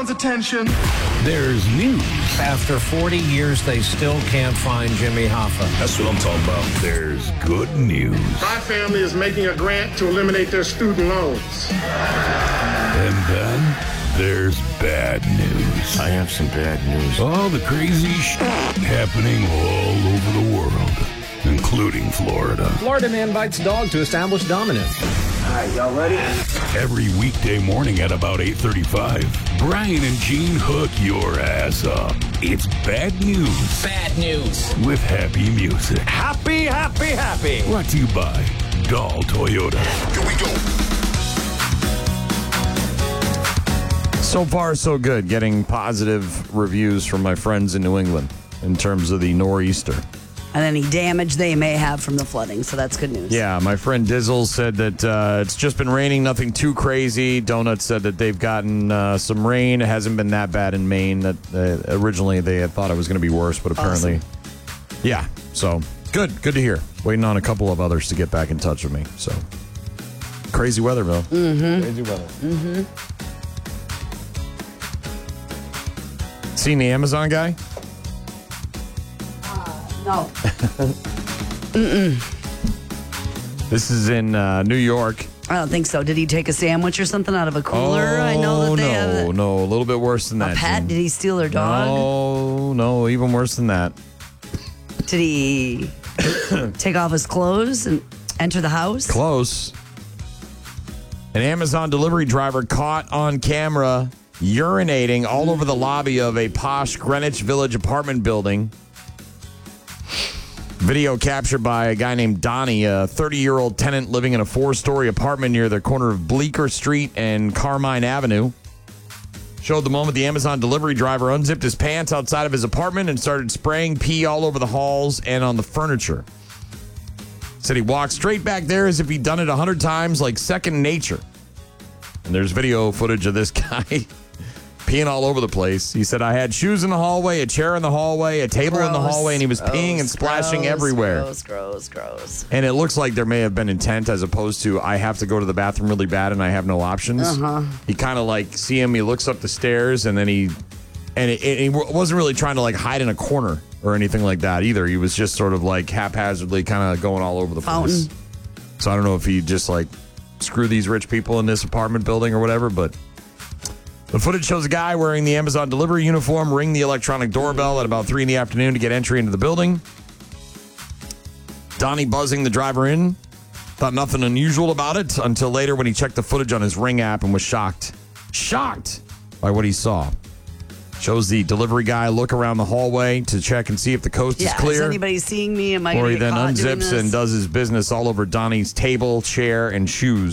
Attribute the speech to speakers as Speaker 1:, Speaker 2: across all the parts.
Speaker 1: everyone's attention.
Speaker 2: There's news.
Speaker 3: After 40 years, they still can't find Jimmy Hoffa.
Speaker 2: That's what I'm talking about. There's good news.
Speaker 4: My family is making a grant to eliminate their student loans.
Speaker 2: And then there's bad news.
Speaker 5: I have some bad news.
Speaker 2: All the crazy happening all over the world, including Florida.
Speaker 3: Florida man bites dog to establish dominance.
Speaker 5: All right, y'all ready?
Speaker 2: Every weekday morning at about 8:35, Brian and Gene hook your ass up. It's bad news.
Speaker 3: Bad news.
Speaker 2: With happy music.
Speaker 3: Happy, happy, happy.
Speaker 2: Brought to you by Dahl Toyota.
Speaker 1: Here we go.
Speaker 6: So far, so good. Getting positive reviews from my friends in New England in terms of the nor'easter.
Speaker 7: And any damage they may have from the flooding, so that's good news.
Speaker 6: Yeah, my friend Dizzle said that it's just been raining, nothing too crazy. Donut said that they've gotten some rain. It hasn't been that bad in Maine. That originally they had thought it was going to be worse, but apparently,
Speaker 7: Awesome.
Speaker 6: Yeah. So good to hear. Waiting on a couple of others to get back in touch with me. So crazy weather, Bill.
Speaker 7: Mm-hmm.
Speaker 6: Crazy weather. Mm-hmm. Seen the Amazon guy?
Speaker 7: No.
Speaker 6: This is in New York.
Speaker 7: I don't think so. Did he take a sandwich or something out of a cooler? I know that they have
Speaker 6: No, a little bit worse than
Speaker 7: a
Speaker 6: that.
Speaker 7: pet.
Speaker 6: Gene.
Speaker 7: Did he steal their dog?
Speaker 6: No, even worse than that.
Speaker 7: Did he take off his clothes and enter the house?
Speaker 6: Close. An Amazon delivery driver caught on camera urinating all over the lobby of a posh Greenwich Village apartment building. Video captured by a guy named Donnie, a 30-year-old tenant living in a 4-story apartment near the corner of Bleecker Street and Carmine Avenue. Showed the moment the Amazon delivery driver unzipped his pants outside of his apartment and started spraying pee all over the halls and on the furniture. Said he walked straight back there as if he'd done it 100 times, like second nature. And there's video footage of this guy peeing all over the place. He said, I had shoes in the hallway, a chair in the hallway, a table in the hallway, and he was peeing and splashing everywhere.
Speaker 7: Gross.
Speaker 6: And it looks like there may have been intent as opposed to, I have to go to the bathroom really bad and I have no options. He kind of like, see him, he looks up the stairs and then he wasn't really trying to like hide in a corner or anything like that either. He was just sort of like haphazardly kind of going all over the place. So I don't know if he just like, screw these rich people in this apartment building or whatever, but the footage shows a guy wearing the Amazon delivery uniform ring the electronic doorbell at about 3 in the afternoon to get entry into the building. Donnie buzzing the driver in. Thought nothing unusual about it until later when he checked the footage on his Ring app and was shocked by what he saw. Shows the delivery guy look around the hallway to check and see if the coast is clear.
Speaker 7: Is anybody seeing me? Am I
Speaker 6: Or
Speaker 7: going
Speaker 6: he
Speaker 7: to get
Speaker 6: then
Speaker 7: caught doing
Speaker 6: unzips
Speaker 7: this?
Speaker 6: and does his business all over Donnie's table, chair, and shoes.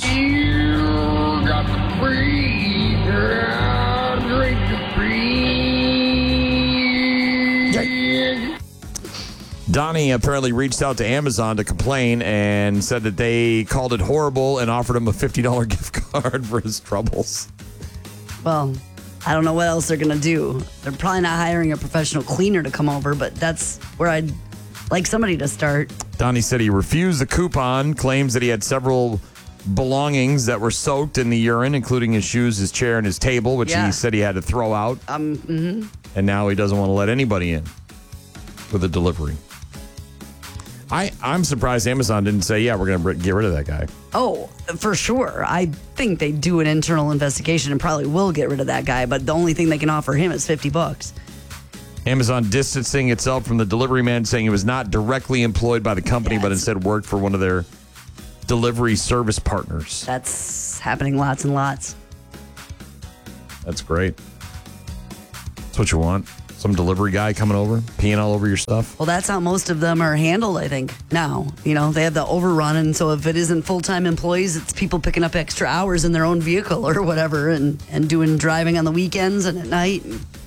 Speaker 6: Donnie apparently reached out to Amazon to complain and said that they called it horrible and offered him a $50 gift card for his troubles.
Speaker 7: Well, I don't know what else they're going to do. They're probably not hiring a professional cleaner to come over, but that's where I'd like somebody to start.
Speaker 6: Donnie said he refused the coupon, claims that he had several belongings that were soaked in the urine, including his shoes, his chair, and his table, which he said he had to throw out. And now he doesn't want to let anybody in with a delivery. I'm surprised Amazon didn't say, yeah, we're going to get rid of that guy.
Speaker 7: Oh, for sure. I think they do an internal investigation and probably will get rid of that guy, but the only thing they can offer him is $50.
Speaker 6: Amazon distancing itself from the delivery man, saying he was not directly employed by the company, but instead worked for one of their delivery service partners.
Speaker 7: That's happening lots and lots.
Speaker 6: That's great. That's what you want. Some delivery guy coming over, peeing all over your stuff.
Speaker 7: Well, that's how most of them are handled, I think, now. You know, they have the overrun, and so if it isn't full-time employees, it's people picking up extra hours in their own vehicle or whatever and doing driving on the weekends and at night.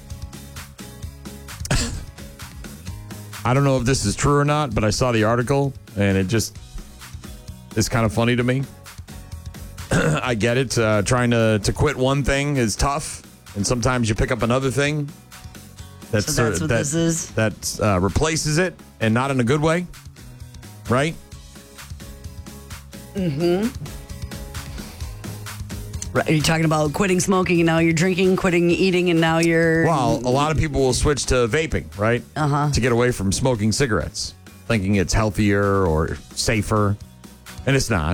Speaker 6: I don't know if this is true or not, but I saw the article, and it just is kind of funny to me. I get it. Trying to quit one thing is tough, and sometimes you pick up another thing.
Speaker 7: So that's what this is?
Speaker 6: That replaces it, and not in a good way, right?
Speaker 7: Right, are you talking about quitting smoking and now you're drinking, quitting eating and now you're...
Speaker 6: Well, a lot of people will switch to vaping, right? To get away from smoking cigarettes, thinking it's healthier or safer, and it's not.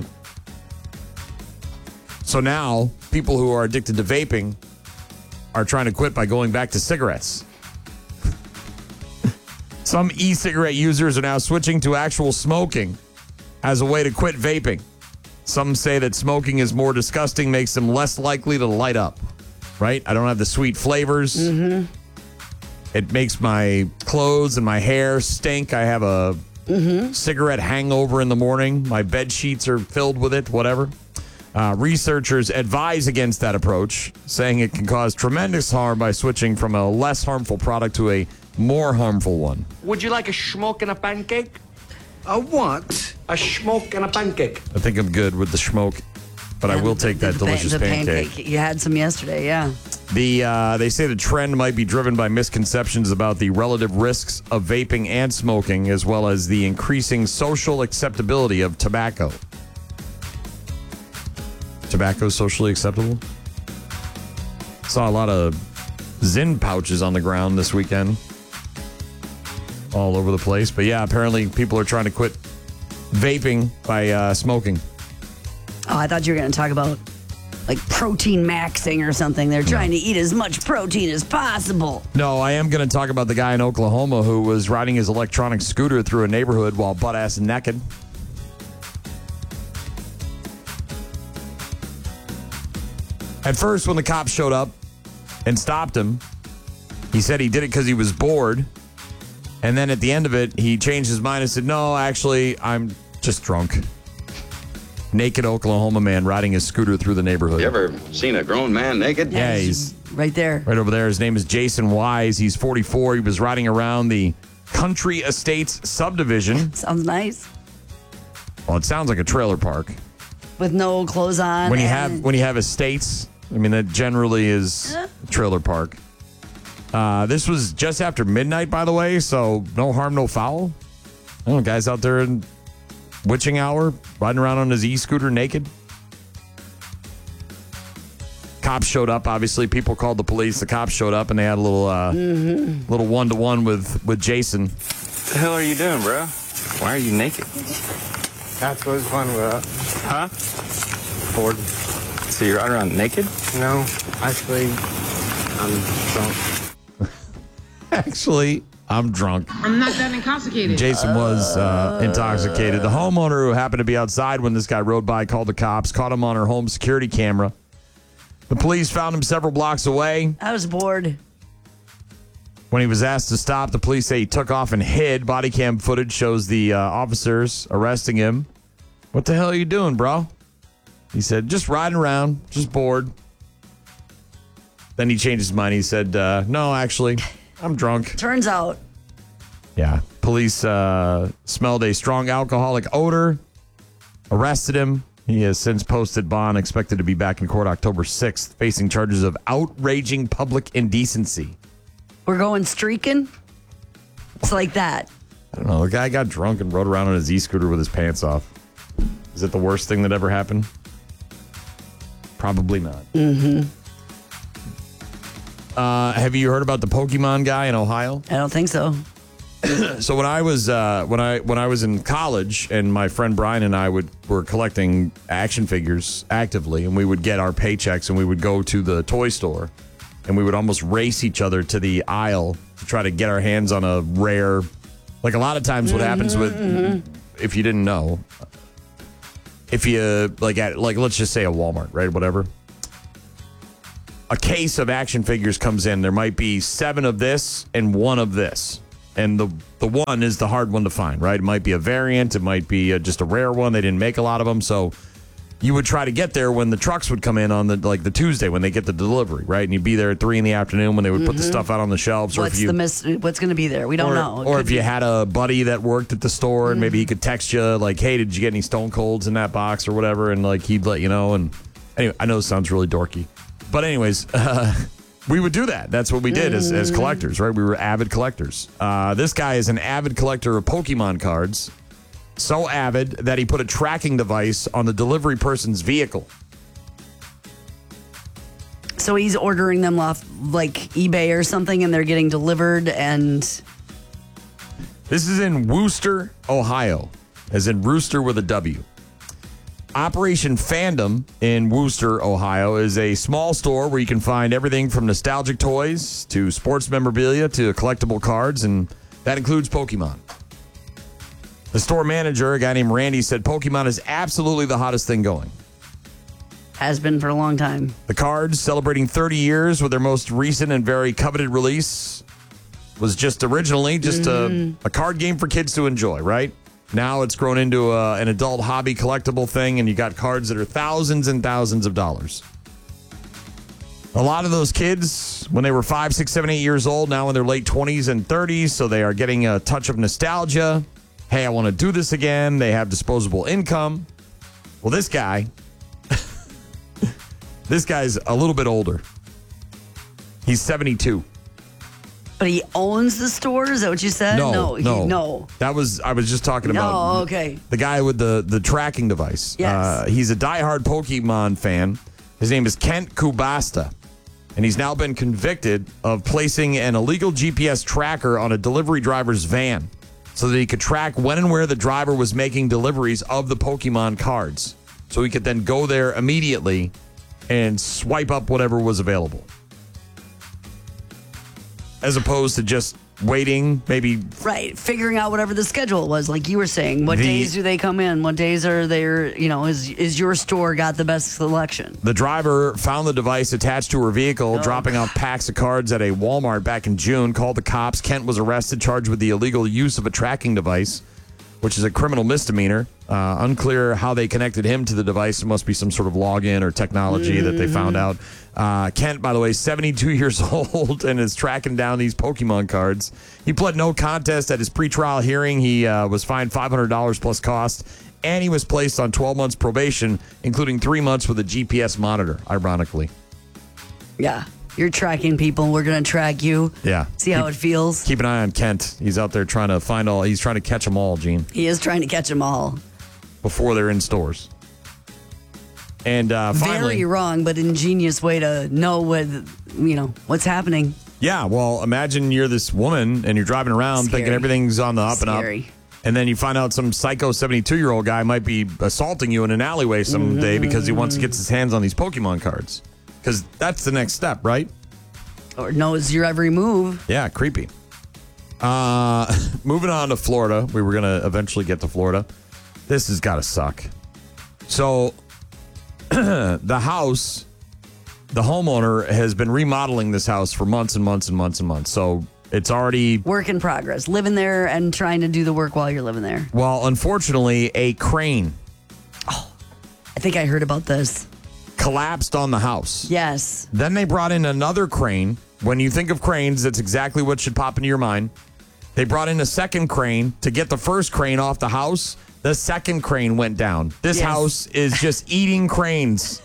Speaker 6: So now, people who are addicted to vaping are trying to quit by going back to cigarettes. Some e-cigarette users are now switching to actual smoking as a way to quit vaping. Some say that smoking is more disgusting, makes them less likely to light up, right? I don't have the sweet flavors. It makes my clothes and my hair stink. I have a cigarette hangover in the morning. My bed sheets are filled with it, whatever. Researchers advise against that approach, saying it can cause tremendous harm by switching from a less harmful product to a more harmful one.
Speaker 1: Would you like a schmoke and a pancake?
Speaker 5: A what?
Speaker 1: A schmoke and a pancake.
Speaker 6: I think I'm good with the schmoke, but I will take that delicious
Speaker 7: the
Speaker 6: pancake.
Speaker 7: You had some yesterday, yeah.
Speaker 6: They say the trend might be driven by misconceptions about the relative risks of vaping and smoking, as well as the increasing social acceptability of tobacco. Tobacco socially acceptable? Saw a lot of Zyn pouches on the ground this weekend. All over the place. But yeah, apparently people are trying to quit vaping by smoking.
Speaker 7: Oh, I thought you were going to talk about like protein maxing or something. They're trying to eat as much protein as possible.
Speaker 6: No, I am going to talk about the guy in Oklahoma who was riding his electronic scooter through a neighborhood while butt-ass naked. At first, when the cops showed up and stopped him, he said he did it because he was bored. And then at the end of it, he changed his mind and said, no, actually, I'm just drunk. Naked Oklahoma man riding his scooter through the neighborhood.
Speaker 5: You ever seen a grown man naked?
Speaker 6: Yeah, he's
Speaker 7: right there.
Speaker 6: right over there. His name is Jason Wise. He's 44. He was riding around the Country Estates subdivision.
Speaker 7: Sounds nice.
Speaker 6: Well, it sounds like a trailer park.
Speaker 7: With no clothes on.
Speaker 6: When you have estates, I mean, that generally is a trailer park. This was just after midnight, by the way, so no harm, no foul. I don't know, guys out there in witching hour, riding around on his e-scooter naked. Cops showed up, obviously. People called the police. The cops showed up, and they had a little little one-to-one with Jason.
Speaker 8: What the hell are you doing, bro? Why are you naked?
Speaker 9: That's what's fun with.
Speaker 8: Huh? Bored. So you're riding around naked?
Speaker 9: No, actually, I'm drunk.
Speaker 6: Actually, I'm drunk.
Speaker 10: I'm not that intoxicated.
Speaker 6: Jason was intoxicated. The homeowner who happened to be outside when this guy rode by called the cops, caught him on her home security camera. The police found him several blocks away.
Speaker 7: I was bored.
Speaker 6: When he was asked to stop, the police say he took off and hid. Body cam footage shows the officers arresting him. What the hell are you doing, bro? He said, just riding around, just bored. Then he changed his mind. He said, no, actually, I'm drunk.
Speaker 7: Turns out.
Speaker 6: Yeah. Police smelled a strong alcoholic odor, arrested him. He has since posted bond, expected to be back in court October 6th, facing charges of outraging public indecency.
Speaker 7: We're going streaking? It's like that.
Speaker 6: I don't know. The guy got drunk and rode around on his e-scooter with his pants off. Is it the worst thing that ever happened? Probably not. Have you heard about the Pokemon guy in Ohio?
Speaker 7: I don't think so.
Speaker 6: So when I was in college, and my friend Brian and I were collecting action figures actively, and we would get our paychecks, and we would go to the toy store, and we would almost race each other to the aisle to try to get our hands on a rare. Like a lot of times, what happens with, if you didn't know, if you let's just say a Walmart, right, whatever. A case of action figures comes in. There might be 7 of this and 1 of this. And the one is the hard one to find, right? It might be a variant. It might be just a rare one. They didn't make a lot of them. So you would try to get there when the trucks would come in on the Tuesday when they get the delivery, right? And you'd be there at 3 p.m. when they would put the stuff out on the shelves.
Speaker 7: What's going to be there? We don't know.
Speaker 6: Or if you had a buddy that worked at the store and maybe he could text you like, hey, did you get any Stone Colds in that box or whatever? And like he'd let you know. And anyway, I know it sounds really dorky. But anyways, we would do that. That's what we did as collectors, right? We were avid collectors. This guy is an avid collector of Pokemon cards. So avid that he put a tracking device on the delivery person's vehicle.
Speaker 7: So he's ordering them off like eBay or something, and they're getting delivered. And
Speaker 6: this is in Wooster, Ohio, as in Rooster with a W. Operation Fandom in Wooster, Ohio, is a small store where you can find everything from nostalgic toys to sports memorabilia to collectible cards, and that includes Pokemon. The store manager, a guy named Randy, said Pokemon is absolutely the hottest thing going.
Speaker 7: has been for a long time.
Speaker 6: The cards, celebrating 30 years with their most recent and very coveted release, was just originally just a card game for kids to enjoy, right? Now it's grown into an adult hobby collectible thing, and you got cards that are thousands and thousands of dollars. A lot of those kids, when they were 5, 6, 7, 8 years old, now in their late 20s and 30s, so they are getting a touch of nostalgia. Hey, I want to do this again. They have disposable income. Well, this guy, this guy's a little bit older. He's 72.
Speaker 7: But he owns the store? Is that what you said?
Speaker 6: No.
Speaker 7: No.
Speaker 6: I was just talking about
Speaker 7: No, okay.
Speaker 6: the guy with the tracking device.
Speaker 7: Yes.
Speaker 6: He's a diehard Pokemon fan. His name is Kent Kubasta, and he's now been convicted of placing an illegal GPS tracker on a delivery driver's van so that he could track when and where the driver was making deliveries of the Pokemon cards. So he could then go there immediately and swipe up whatever was available, as opposed to just waiting, maybe.
Speaker 7: Right, figuring out whatever the schedule was, like you were saying. What days do they come in? What days are there, is your store got the best selection?
Speaker 6: The driver found the device attached to her vehicle, dropping off packs of cards at a Walmart back in June, called the cops. Kent was arrested, charged with the illegal use of a tracking device, which is a criminal misdemeanor. Unclear how they connected him to the device. It must be some sort of login or technology that they found out. Kent, by the way, 72 years old and is tracking down these Pokemon cards. He pled no contest at his pretrial hearing. He was fined $500 plus cost, and he was placed on 12 months probation, including 3 months with a GPS monitor, ironically.
Speaker 7: Yeah, you're tracking people. We're going to track you.
Speaker 6: Yeah.
Speaker 7: See how it feels.
Speaker 6: Keep an eye on Kent. He's out there trying to he's trying to catch them all, Gene,
Speaker 7: He is trying to catch them all.
Speaker 6: before they're in stores. And finally,
Speaker 7: Very wrong, but ingenious way to know what's happening.
Speaker 6: yeah, well, imagine you're this woman and you're driving around
Speaker 7: Scary.
Speaker 6: thinking everything's on the up and
Speaker 7: Scary.
Speaker 6: up. And then you find out some psycho 72-year-old guy might be assaulting you in an alleyway someday because he wants to get his hands on these Pokemon cards. Because that's the next step, right?
Speaker 7: Or knows your every move.
Speaker 6: Yeah, creepy. Moving on to Florida. We were going to eventually get to Florida. This has got to suck. So the house, the homeowner has been remodeling this house for months and months and months and months. So it's already...
Speaker 7: Work in progress. Living there and trying to do the work while you're living there.
Speaker 6: Well, unfortunately, a crane
Speaker 7: I think I heard about this.
Speaker 6: collapsed on the house.
Speaker 7: Yes.
Speaker 6: Then they brought in another crane. When you think of cranes, that's exactly what should pop into your mind. They brought in a second crane to get the first crane off the house. The second crane went down. This
Speaker 7: Yes.
Speaker 6: house is just eating cranes.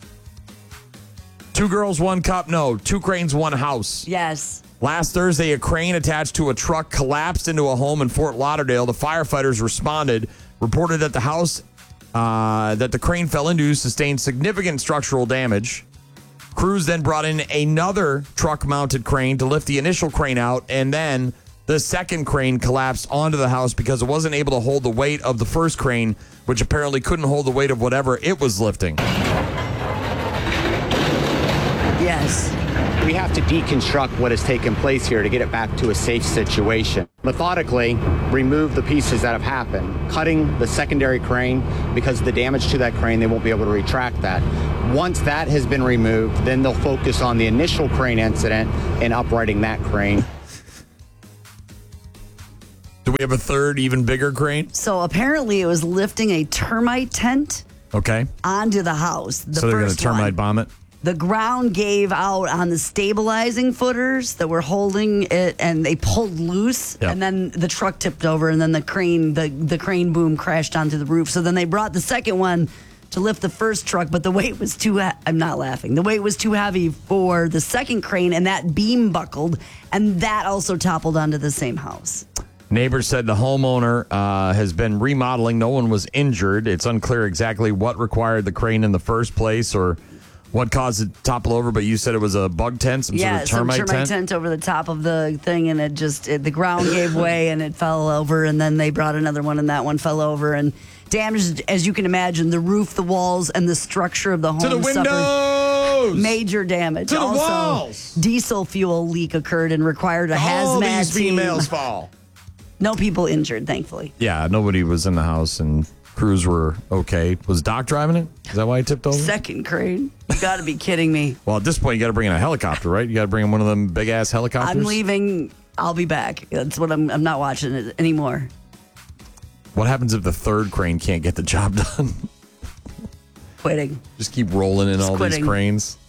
Speaker 6: 2 girls, 1 cup. No, 2 cranes, 1 house.
Speaker 7: Yes.
Speaker 6: Last Thursday, a crane attached to a truck collapsed into a home in Fort Lauderdale. The firefighters responded, reported that the house that the crane fell into sustained significant structural damage. Crews then brought in another truck-mounted crane to lift the initial crane out, and then the second crane collapsed onto the house because it wasn't able to hold the weight of the first crane, which apparently couldn't hold the weight of whatever it was lifting.
Speaker 7: Yes.
Speaker 10: We have to deconstruct what has taken place here to get it back to a safe situation. Methodically remove the pieces that have happened, cutting the secondary crane because of the damage to that crane, they won't be able to retract that. Once that has been removed, then they'll focus on the initial crane incident and uprighting that crane.
Speaker 6: Do we have a third, even bigger crane?
Speaker 7: So apparently it was lifting a termite tent
Speaker 6: Okay.
Speaker 7: onto the house. The
Speaker 6: So they're going to
Speaker 7: first
Speaker 6: termite
Speaker 7: one.
Speaker 6: bomb it?
Speaker 7: The ground gave out on the stabilizing footers that were holding it, and they pulled loose,
Speaker 6: Yep.
Speaker 7: and then the truck tipped over, and then the crane crane boom crashed onto the roof. So then they brought the second one to lift the first truck, but the weight was too I'm not laughing. The weight was too heavy for the second crane, and that beam buckled, and that also toppled onto the same house.
Speaker 6: Neighbors said the homeowner has been remodeling. No one was injured. It's unclear exactly what required the crane in the first place or What caused it to topple over? But you said it was a bug tent, some sort of termite tent
Speaker 7: over the top of the thing, and the ground gave way and it fell over. And then they brought another one, and that one fell over and damaged, as you can imagine, the roof, the walls, and the structure of the home.
Speaker 6: To the windows,
Speaker 7: major damage.
Speaker 6: To the
Speaker 7: also,
Speaker 6: walls.
Speaker 7: Diesel fuel leak occurred and required a hazmat
Speaker 6: these
Speaker 7: team.
Speaker 6: females fall.
Speaker 7: No people injured, thankfully.
Speaker 6: Yeah, nobody was in the house, and crews were okay. Was Doc driving it? Is that why he tipped over?
Speaker 7: Second crane. You got to be kidding me.
Speaker 6: Well, at this point, you got to bring in a helicopter, right? You got to bring in one of them big ass helicopters.
Speaker 7: I'm leaving. I'll be back. That's what I'm not watching it anymore.
Speaker 6: What happens if the third crane can't get the job done?
Speaker 7: Quitting.
Speaker 6: Just keep rolling in all these cranes.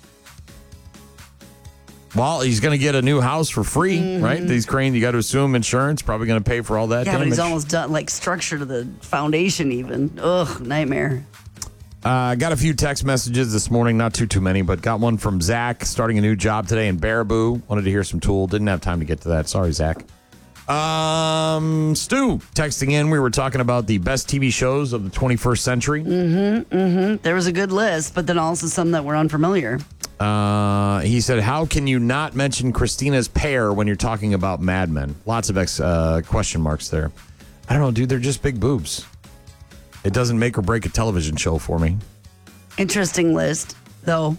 Speaker 6: Well, he's going to get a new house for free, right? These cranes, you got to assume insurance, probably going to pay for all that damage.
Speaker 7: But he's almost done, like structure to the foundation even. Ugh, nightmare.
Speaker 6: Got a few text messages this morning, not too many, but got one from Zach starting a new job today in Baraboo. Wanted to hear some Tool. Didn't have time to get to that. Sorry, Zach. Stu texting in. We were talking about the best TV shows of the 21st century.
Speaker 7: There was a good list, but then also some that were unfamiliar.
Speaker 6: He said, how can you not mention Christina's pair when you're talking about Mad Men? Lots of question marks there. I don't know, dude. They're just big boobs. It doesn't make or break a television show for me.
Speaker 7: Interesting list, though.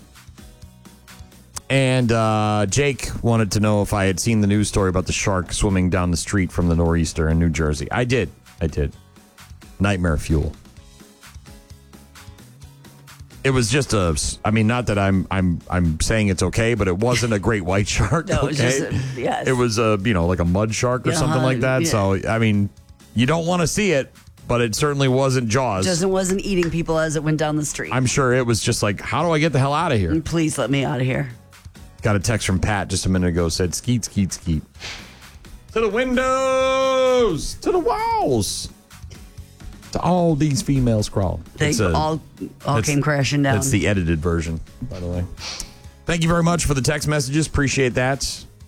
Speaker 6: And Jake wanted to know if I had seen the news story about the shark swimming down the street from the Nor'easter in New Jersey. I did. Nightmare fuel. It was just not that I'm saying it's okay, but it wasn't a great white shark.
Speaker 7: No,
Speaker 6: okay?
Speaker 7: It
Speaker 6: was like a mud shark or something like that.
Speaker 7: Yeah.
Speaker 6: So, you don't want to see it, but it certainly wasn't Jaws.
Speaker 7: Wasn't eating people as it went down the street.
Speaker 6: I'm sure it was just like, how do I get the hell out of here?
Speaker 7: Please let me out of here.
Speaker 6: Got a text from Pat just a minute ago, said, skeet, skeet, skeet. To the windows! To the walls! To all these females crawl.
Speaker 7: They all came crashing down.
Speaker 6: That's the edited version, by the way. Thank you very much for the text messages. Appreciate that.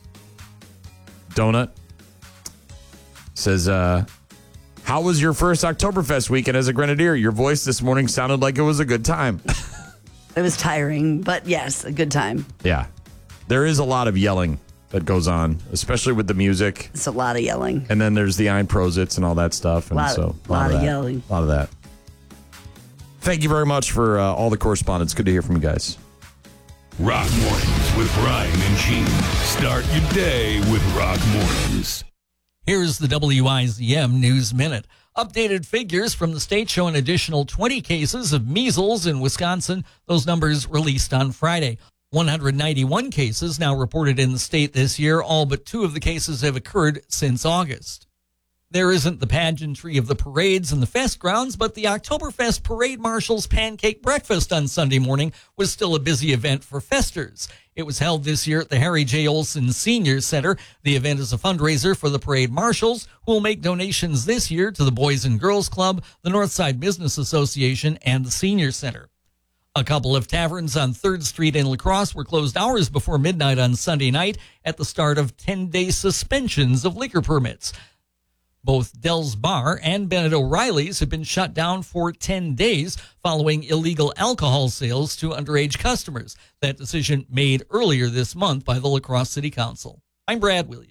Speaker 6: Donut says, how was your first Oktoberfest weekend as a Grenadier? Your voice this morning sounded like it was a good time.
Speaker 7: It was tiring, but yes, a good time.
Speaker 6: Yeah. There is a lot of yelling that goes on, especially with the music.
Speaker 7: It's a lot of yelling.
Speaker 6: And then there's the Ein Prositz and all that stuff. And
Speaker 7: a lot of yelling.
Speaker 6: A lot of that. Thank you very much for all the correspondence. Good to hear from you guys.
Speaker 2: Rock Mornings with Brian and Gene. Start your day with Rock Mornings.
Speaker 11: Here's the WIZM News Minute. Updated figures from the state show an additional 20 cases of measles in Wisconsin. Those numbers released on Friday. 191 cases now reported in the state this year. All but 2 of the cases have occurred since August. There isn't the pageantry of the parades and the fest grounds, but the Oktoberfest Parade Marshal's Pancake Breakfast on Sunday morning was still a busy event for festers. It was held this year at the Harry J. Olson Senior Center. The event is a fundraiser for the Parade Marshals, who will make donations this year to the Boys and Girls Club, the Northside Business Association, and the Senior Center. A couple of taverns on 3rd Street in La Crosse were closed hours before midnight on Sunday night at the start of 10-day suspensions of liquor permits. Both Dell's Bar and Bennett O'Reilly's have been shut down for 10 days following illegal alcohol sales to underage customers. That decision made earlier this month by the La Crosse City Council. I'm Brad Williams.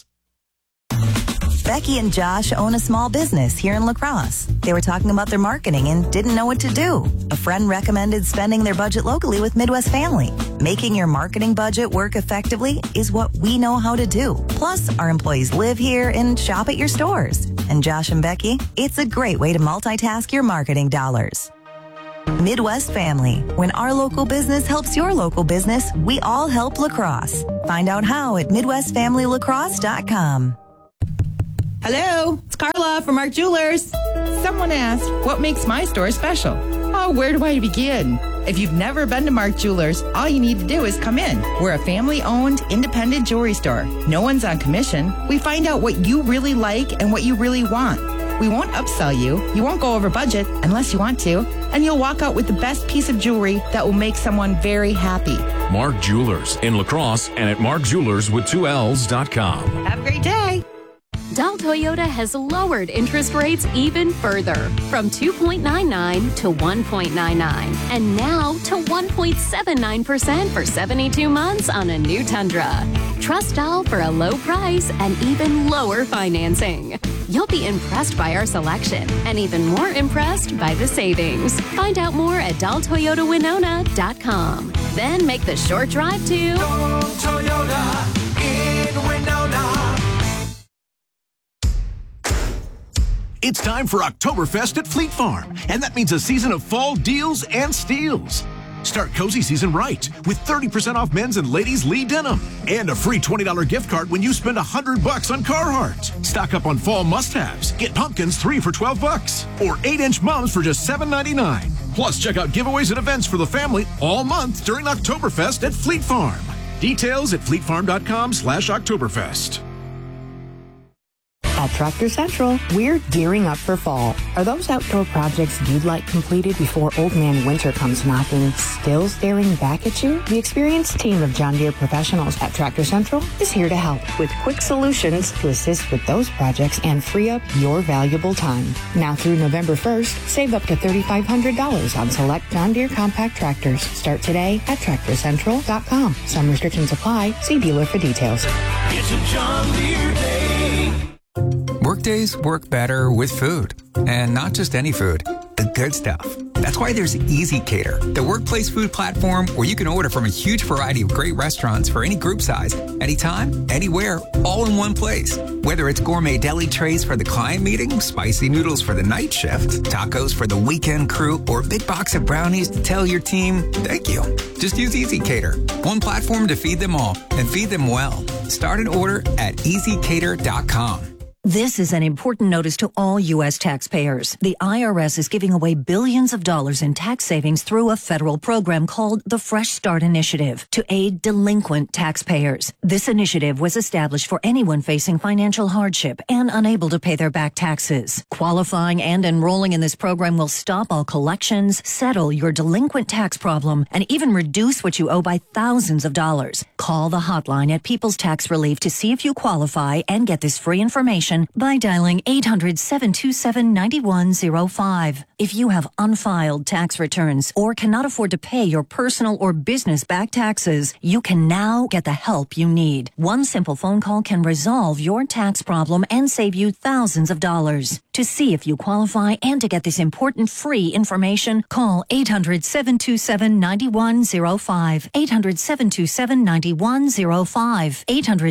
Speaker 12: Becky and Josh own a small business here in La Crosse. They were talking about their marketing and didn't know what to do. A friend recommended spending their budget locally with Midwest Family. Making your marketing budget work effectively is what we know how to do. Plus, our employees live here and shop at your stores. And Josh and Becky, it's a great way to multitask your marketing dollars. Midwest Family. When our local business helps your local business, we all help La Crosse. Find out how at MidwestFamilyLaCrosse.com.
Speaker 13: Hello, it's Carla from Mark Jewelers. Someone asked, what makes my store special? Oh, where do I begin? If you've never been to Mark Jewelers, all you need to do is come in. We're a family-owned, independent jewelry store. No one's on commission. We find out what you really like and what you really want. We won't upsell you. You won't go over budget unless you want to. And you'll walk out with the best piece of jewelry that will make someone very happy.
Speaker 14: Mark Jewelers in La Crosse and at markjewelerswith2ls.com.
Speaker 13: Have a great day.
Speaker 14: Dahl Toyota has lowered interest rates even further from 2.99 to 1.99 and now to 1.79% for 72 months on a new Tundra. Trust Dahl for a low price and even lower financing. You'll be impressed by our selection and even more impressed by the savings. Find out more at DahlToyotaWinona.com. Then make the short drive to
Speaker 15: Toyota in Winona.
Speaker 16: It's time for Oktoberfest at Fleet Farm, and that means a season of fall deals and steals. Start cozy season right with 30% off men's and ladies' Lee denim and a free $20 gift card when you spend $100 on Carhartt. Stock up on fall must-haves. Get pumpkins 3 for $12 or 8-inch mums for just $7.99. Plus, check out giveaways and events for the family all month during Oktoberfest at Fleet Farm. Details at fleetfarm.com/Oktoberfest.
Speaker 17: At Tractor Central, we're gearing up for fall. Are those outdoor projects you'd like completed before Old Man Winter comes knocking still staring back at you? The experienced team of John Deere professionals at Tractor Central is here to help with quick solutions to assist with those projects and free up your valuable time. Now through November 1st, save up to $3,500 on select John Deere compact tractors. Start today at TractorCentral.com. Some restrictions apply. See dealer for details.
Speaker 15: It's a John Deere day.
Speaker 18: Workdays work better with food, and not just any food, the good stuff. That's why there's Easy Cater, the workplace food platform where you can order from a huge variety of great restaurants for any group size, anytime, anywhere, all in one place. Whether it's gourmet deli trays for the client meeting, spicy noodles for the night shift, tacos for the weekend crew, or a big box of brownies to tell your team, thank you. Just use Easy Cater, one platform to feed them all and feed them well. Start an order at easycater.com.
Speaker 19: This is an important notice to all U.S. taxpayers. The IRS is giving away billions of dollars in tax savings through a federal program called the Fresh Start Initiative to aid delinquent taxpayers. This initiative was established for anyone facing financial hardship and unable to pay their back taxes. Qualifying and enrolling in this program will stop all collections, settle your delinquent tax problem, and even reduce what you owe by thousands of dollars. Call the hotline at People's Tax Relief to see if you qualify and get this free information by dialing 800-727-9105. If you have unfiled tax returns or cannot afford to pay your personal or business back taxes, you can now get the help you need. One simple phone call can resolve your tax problem and save you thousands of dollars. To see if you qualify and to get this important free information, call 800-727-9105. 800-727-9105.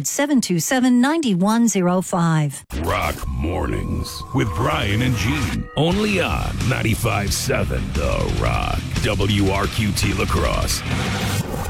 Speaker 19: 800-727-9105.
Speaker 2: Rock Mornings with Brian and Gene. Only on 95.7 The Rock. WRQT La Crosse.